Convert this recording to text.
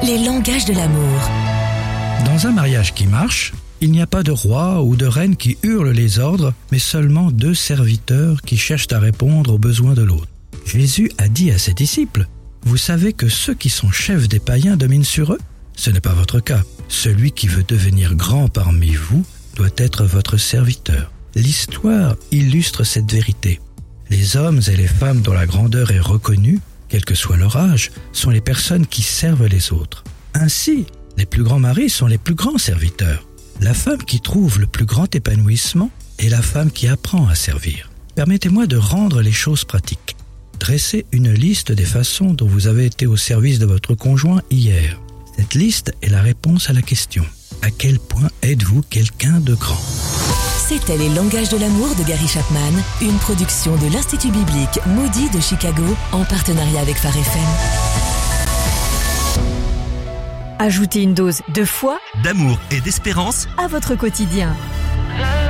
les langages de l'amour. Dans un mariage qui marche, il n'y a pas de roi ou de reine qui hurle les ordres, mais seulement 2 serviteurs qui cherchent à répondre aux besoins de l'autre. Jésus a dit à ses disciples, « Vous savez que ceux qui sont chefs des païens dominent sur eux ? Ce n'est pas votre cas. Celui qui veut devenir grand parmi vous doit être votre serviteur. » L'histoire illustre cette vérité. Les hommes et les femmes dont la grandeur est reconnue, quel que soit leur âge, sont les personnes qui servent les autres. Ainsi, les plus grands maris sont les plus grands serviteurs. La femme qui trouve le plus grand épanouissement est la femme qui apprend à servir. Permettez-moi de rendre les choses pratiques. Dressez une liste des façons dont vous avez été au service de votre conjoint hier. Cette liste est la réponse à la question. À quel point êtes-vous quelqu'un de grand ? C'était Les langages de l'amour de Gary Chapman, une production de l'Institut biblique Moody de Chicago en partenariat avec Phare FM. Ajoutez une dose de foi, d'amour et d'espérance à votre quotidien.